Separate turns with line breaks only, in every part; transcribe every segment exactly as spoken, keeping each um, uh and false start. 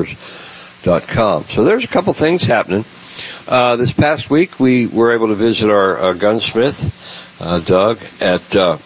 outdoors dot com. So there's a couple things happening. Uh, this past week, we were able to visit our uh, gunsmith, uh, Doug, at, uh,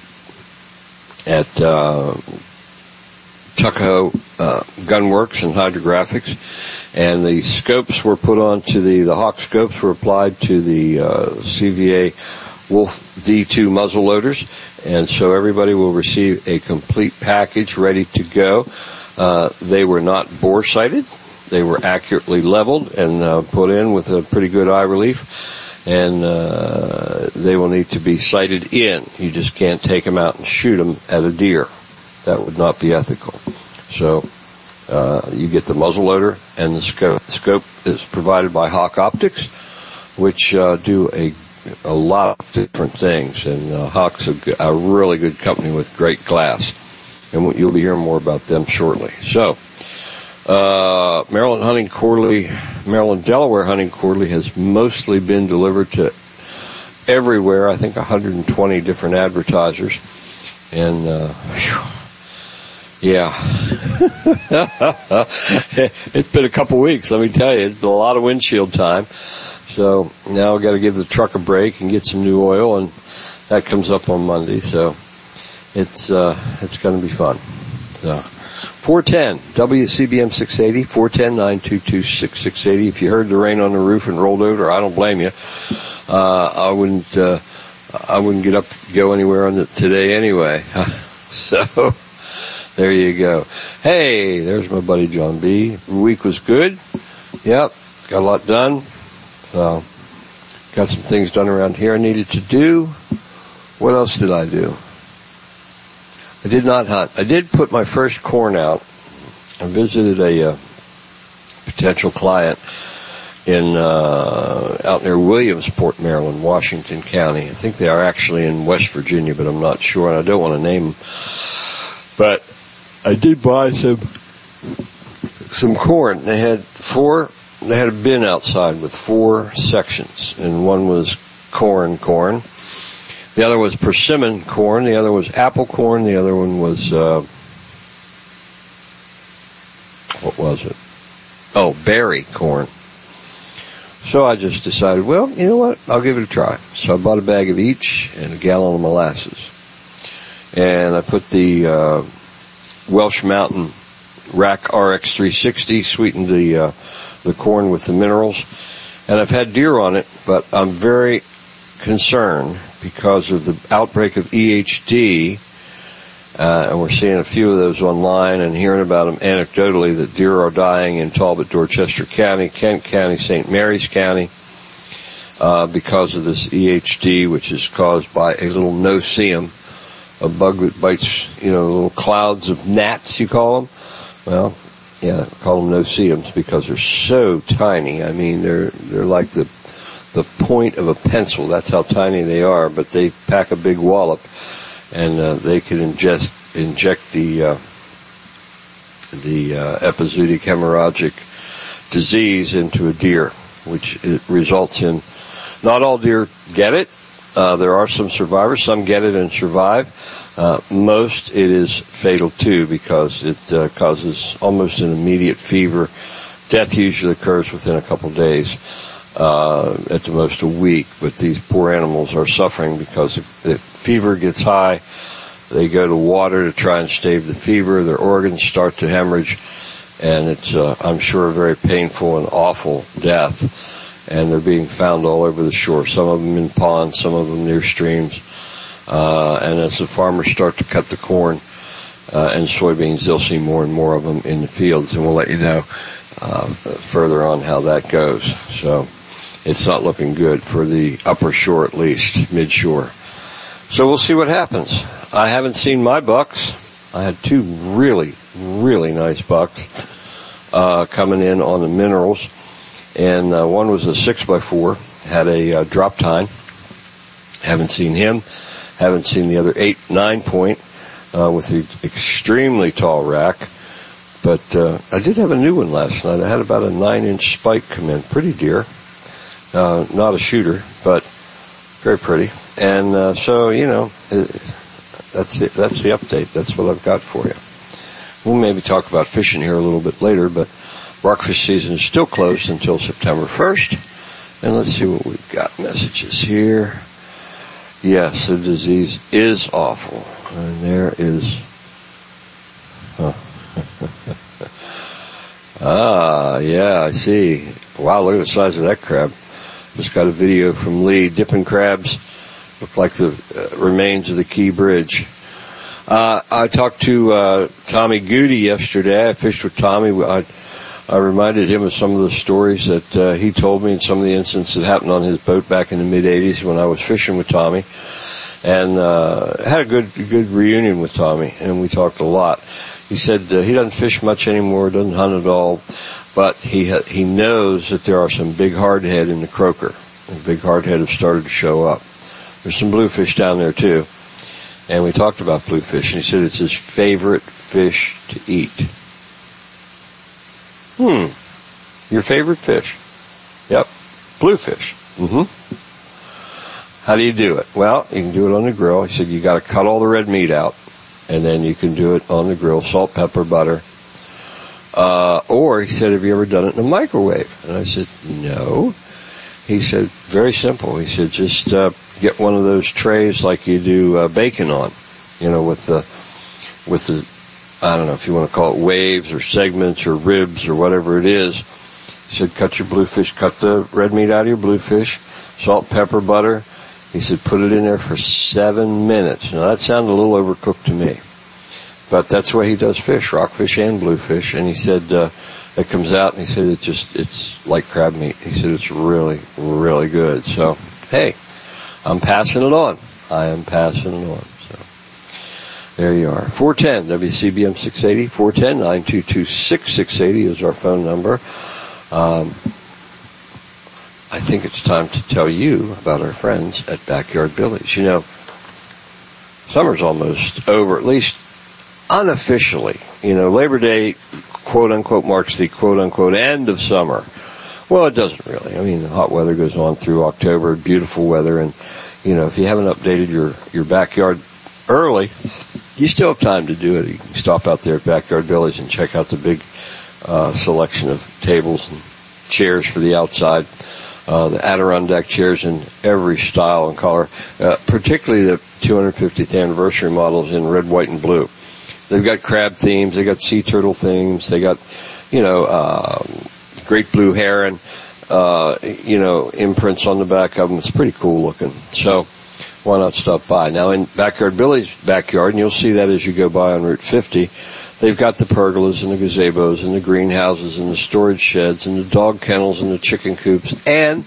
at, uh, Tuckahoe, uh, Gunworks and Hydrographics. And the scopes were put onto the, the Hawk scopes were applied to the, uh, C V A Wolf V two muzzle loaders. And so everybody will receive a complete package ready to go. Uh, they were not bore sighted. They were accurately leveled and uh, put in with a pretty good eye relief, and uh, they will need to be sighted in. You just can't take them out and shoot them at a deer. That would not be ethical. So uh, you get the muzzleloader and the scope. The scope is provided by Hawk Optics, which uh, do a a lot of different things, and uh, Hawk's a, a really good company with great glass, and you'll be hearing more about them shortly. So. Uh, Maryland Hunting Quarterly, Maryland Delaware Hunting Quarterly has mostly been delivered to everywhere. I think one hundred twenty different advertisers, and uh, whew, yeah, it's been a couple weeks. Let me tell you, it's been a lot of windshield time. So now I've got to give the truck a break and get some new oil, and that comes up on Monday. So it's uh, it's going to be fun. So. four ten, W C B M six eighty, four ten, nine two two, six six eight zero. If you heard the rain on the roof and rolled over, I don't blame you. Uh, I wouldn't, uh, I wouldn't get up to go anywhere on it today anyway. So, there you go. Hey, there's my buddy John B. The week was good. Yep, got a lot done. So, got some things done around here I needed to do. What else did I do? I did not hunt. I did put my first corn out. I visited a uh, potential client in uh, out near Williamsport, Maryland, Washington County. I think they are actually in West Virginia, but I'm not sure, and I don't want to name them. But I did buy some some corn. They had four. They had a bin outside with four sections, and one was corn, corn. The other was persimmon corn. The other was apple corn. The other one was, uh, what was it? Oh, berry corn. So I just decided, well, you know what? I'll give it a try. So I bought a bag of each and a gallon of molasses. And I put the uh, Welsh Mountain Rack R X three sixty, sweetened the, uh, the corn with the minerals. And I've had deer on it, but I'm very concerned because of the outbreak of E H D, uh, and we're seeing a few of those online and hearing about them anecdotally, that deer are dying in Talbot, Dorchester County, Kent County, Saint Mary's County, uh, because of this E H D, which is caused by a little no-see-um, a bug that bites, you know, little clouds of gnats, you call them. Well, yeah, call them no-see-ums because they're so tiny. I mean, they're, they're like the the point of a pencil. That's how tiny they are, but they pack a big wallop, and uh, they can ingest, inject the uh, the uh, epizootic hemorrhagic disease into a deer, which it results in, not all deer get it. Uh, there are some survivors. Some get it and survive. Uh, most, it is fatal too, because it uh, causes almost an immediate fever. Death usually occurs within a couple days. Uh, at the most a week, but these poor animals are suffering because if the fever gets high, they go to water to try and stave the fever, their organs start to hemorrhage, and it's, uh, I'm sure, a very painful and awful death, and they're being found all over the shore, some of them in ponds, some of them near streams, uh, and as the farmers start to cut the corn uh, and soybeans, they'll see more and more of them in the fields, and we'll let you know uh, further on how that goes. So, it's not looking good for the upper shore, at least, mid-shore. So we'll see what happens. I haven't seen my bucks. I had two really, really nice bucks uh, coming in on the minerals. And uh, one was a six by four, had a uh, drop tine. Haven't seen him. Haven't seen the other eight, nine point uh, with the extremely tall rack. But uh, I did have a new one last night. I had about a nine-inch spike come in. Pretty deer. Uh, not a shooter, but very pretty. And uh, so, you know, that's the, that's the update. That's what I've got for you. we'll maybe talk about fishing here a little bit later, but rockfish season is still closed until September first. And let's see what we've got. Messages here. Yes, the disease is awful. And there is... Huh. ah, yeah, I see. Wow, look at the size of that crab. Just got a video from Lee. Dipping crabs look like the uh, remains of the Key Bridge. Uh, I talked to uh, Tommy Goody yesterday. I fished with Tommy. I, I reminded him of some of the stories that uh, he told me and some of the incidents that happened on his boat back in the mid-eighties when I was fishing with Tommy. And uh, had a good good reunion with Tommy, and we talked a lot. He said uh, he doesn't fish much anymore, doesn't hunt at all, but he ha- he knows that there are some big hardhead in the croaker. And big hardhead have started to show up. There's some bluefish down there too. And we talked about bluefish, and he said it's his favorite fish to eat. Hmm. Your favorite fish? Yep. Bluefish. Mm-hmm. How do you do it? Well, you can do it on the grill. He said you got to cut all the red meat out, and then you can do it on the grill, salt, pepper, butter. Uh, or he said, have you ever done it in a microwave? And I said, no. He said, very simple. He said, just uh, get one of those trays like you do uh, bacon on, you know, with the, with the, I don't know if you want to call it waves or segments or ribs or whatever it is. He said, cut your bluefish, cut the red meat out of your bluefish, salt, pepper, butter. He said, put it in there for seven minutes. Now, that sounded a little overcooked to me. But that's the way he does fish, rockfish and bluefish. And he said, uh, it comes out, and he said, it just, it's like crab meat. He said, it's really, really good. So, hey, I'm passing it on. I am passing it on. So, there you are. four one zero W C B M six eighty, four one zero, nine two two six, six eight zero is our phone number. Um, I think it's time to tell you about our friends at Backyard Billy's. You know, summer's almost over, at least unofficially. You know, Labor Day, quote unquote, marks the quote unquote end of summer. Well, it doesn't really. I mean, the hot weather goes on through October, beautiful weather, and, you know, if you haven't updated your, your backyard early, you still have time to do it. You can stop out there at Backyard Billy's and check out the big uh, selection of tables and chairs for the outside. Uh, the Adirondack chairs in every style and color, uh, particularly the two hundred fiftieth anniversary models in red, white, and blue. They've got crab themes, they got sea turtle themes, they got, you know, uh, great blue heron, uh, you know, imprints on the back of them. It's pretty cool looking. So why not stop by? Now in Backyard Billy's backyard, and you'll see that as you go by on Route fifty, they've got the pergolas and the gazebos and the greenhouses and the storage sheds and the dog kennels and the chicken coops and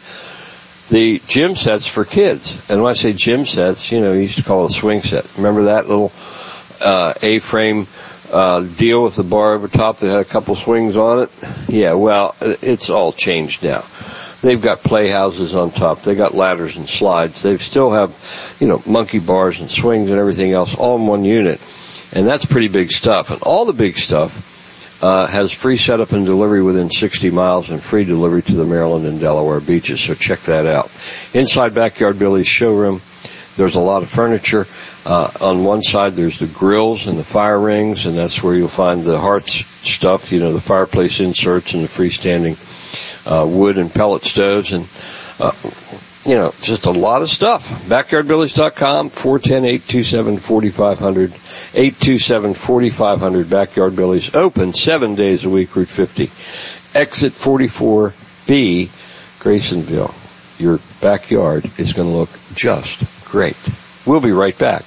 the gym sets for kids. And when I say gym sets, you know, you used to call it a swing set. Remember that little uh, A-frame uh, deal with the bar over top that had a couple swings on it? Yeah, well, it's all changed now. They've got playhouses on top. They got ladders and slides. They still have, you know, monkey bars and swings and everything else all in one unit. And that's pretty big stuff. And all the big stuff uh, has free setup and delivery within sixty miles and free delivery to the Maryland and Delaware beaches. So check that out. Inside Backyard Billy's showroom, there's a lot of furniture. Uh, on one side, there's the grills and the fire rings, and that's where you'll find the hearth stuff, you know, the fireplace inserts and the freestanding uh, wood and pellet stoves. And uh, you know, just a lot of stuff. backyard billies dot com, four one zero, eight two seven, four five zero zero, eight two seven, four five zero zero. Backyard Billy's open seven days a week, Route fifty. Exit forty-four B, Graysonville. Your backyard is going to look just great. We'll be right back.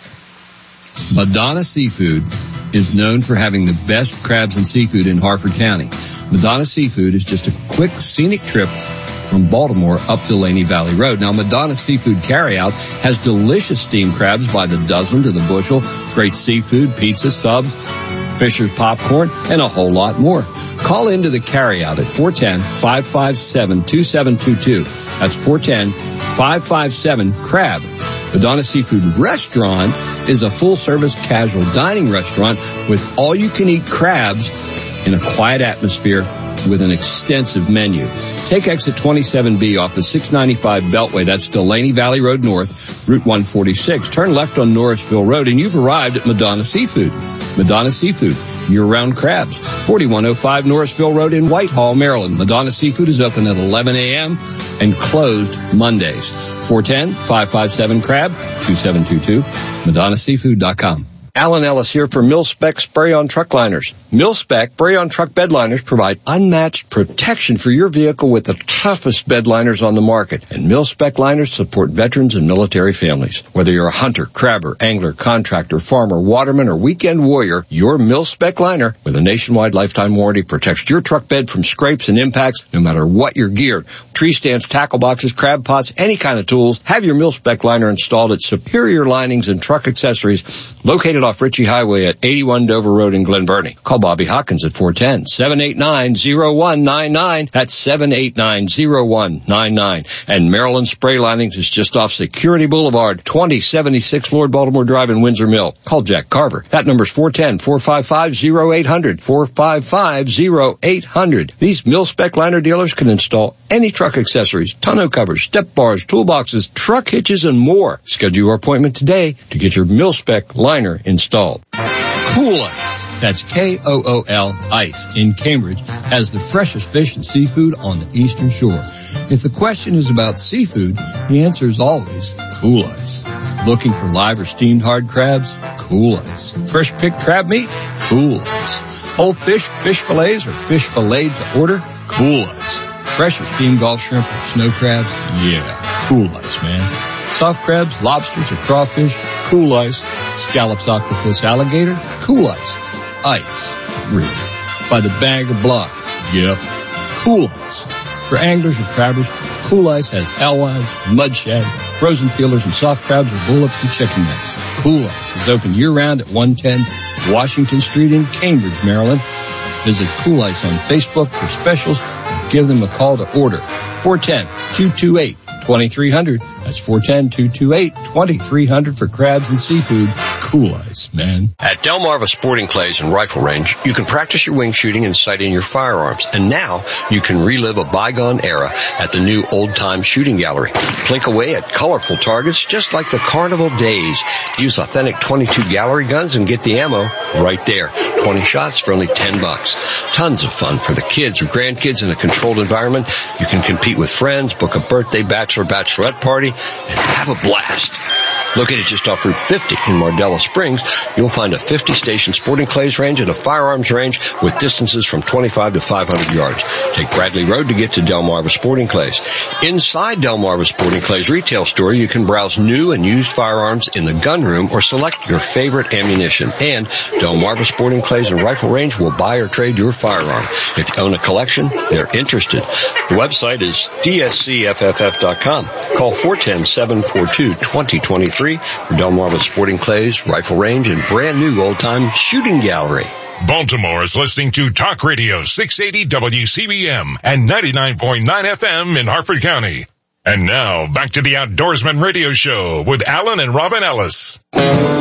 Madonna Seafood is known for having the best crabs and seafood in Harford County. Madonna Seafood is just a quick, scenic trip from Baltimore up to Laney Valley Road. Now, Madonna Seafood Carryout has delicious steamed crabs by the dozen to the bushel, great seafood, pizza, subs, Fisher's popcorn, and a whole lot more. Call into the carryout at four one zero, five five seven, two seven two two. That's four one zero, five five seven, CRAB. Madonna Seafood Restaurant is a full-service casual dining restaurant with all-you-can-eat crabs in a quiet atmosphere with an extensive menu. Take exit twenty-seven B off the six ninety-five Beltway. That's Delaney Valley Road North, Route one forty-six. Turn left on Norrisville Road, and you've arrived at Madonna Seafood. Madonna Seafood, year-round crabs. forty-one oh five Norrisville Road in Whitehall, Maryland. Madonna Seafood is open at eleven a.m. and closed Mondays. four one zero, five five seven, crab, two seven two two, madonna seafood dot com.
Alan Ellis here for Mil-Spec Spray-On Truck Liners. Mil-Spec Spray-On Truck Bed Liners provide unmatched protection for your vehicle with the toughest bed liners on the market. And Mil-Spec liners support veterans and military families. Whether you're a hunter, crabber, angler, contractor, farmer, waterman, or weekend warrior, your Mil-Spec liner with a nationwide lifetime warranty protects your truck bed from scrapes and impacts no matter what you're geared. Tree stands, tackle boxes, crab pots, any kind of tools. Have your Mil-Spec liner installed at Superior Linings and Truck Accessories, located off Ritchie Highway at eighty-one Dover Road in Glen Burnie. Call Bobby Hawkins at four one zero, seven eight nine, zero one nine nine. That's seven eight nine, zero one nine nine. And Maryland Spray Linings is just off Security Boulevard, twenty seventy-six Lord Baltimore Drive in Windsor Mill. Call Jack Carver. That number's four one zero, four five five, zero eight zero zero, four five five, zero eight zero zero. These Mil-Spec liner dealers can install any truck accessories, tonneau covers, step bars, toolboxes, truck hitches, and more. Schedule your appointment today to get your Mil-Spec liner installed.
Cool Ice, that's K O O L Ice, in Cambridge, has the freshest fish and seafood on the Eastern Shore. If the question is about seafood, the answer is always Cool Ice. Looking for live or steamed hard crabs? Cool Ice. Fresh picked crab meat? Cool Ice. Whole fish, fish fillets, or fish filleted to order? Cool Ice. Fresh or steamed Gulf shrimp or snow crabs? Yeah, Cool Ice, man. Soft crabs, lobsters, or crawfish? Cool Ice. Scallops, octopus, alligator? Cool Ice. Ice. Really. By the bag or block? Yep. Cool Ice. For anglers or crabbers, Cool Ice has alewives, mud shad, frozen peelers, and soft crabs or bullets and chicken necks. Cool Ice is open year-round at one ten Washington Street in Cambridge, Maryland. Visit Cool Ice on Facebook for specials or give them a call to order. four one zero, two two eight, two three zero zero. That's four one zero, two two eight, two three zero zero for crabs and seafood. Cool Ice, man.
At Delmarva Sporting Clays and Rifle Range, you can practice your wing shooting and sighting your firearms. And now you can relive a bygone era at the new old-time shooting gallery. Plink away at colorful targets just like the carnival days. Use authentic twenty-two gallery guns and get the ammo right there. twenty shots for only ten bucks. Tons of fun for the kids or grandkids in a controlled environment. You can compete with friends, book a birthday, bachelor, bachelorette party, and have a blast. Located just off Route fifty in Mardella Springs, you'll find a fifty-station sporting clays range and a firearms range with distances from twenty-five to five hundred yards. Take Bradley Road to get to Delmarva Sporting Clays. Inside Delmarva Sporting Clays retail store, you can browse new and used firearms in the gun room or select your favorite ammunition. And Delmarva Sporting Clays and Rifle Range will buy or trade your firearm. If you own a collection, they're interested. The website is D S C F F F dot com. Call four one zero, seven four two, two zero two three for Delmarva Sporting Clays, Rifle Range, and brand new old-time shooting gallery.
Baltimore is listening to Talk Radio six eighty W C B M and ninety-nine point nine F M in Harford County. And now, back to the Outdoorsman Radio Show with Alan and Robin Ellis.